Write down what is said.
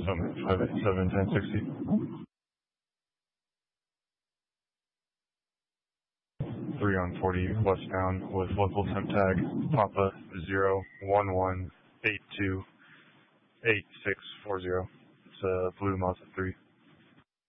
587 1060. 3 on 40 westbound with local temp tag Papa 011828640. It's a blue Mazda 3.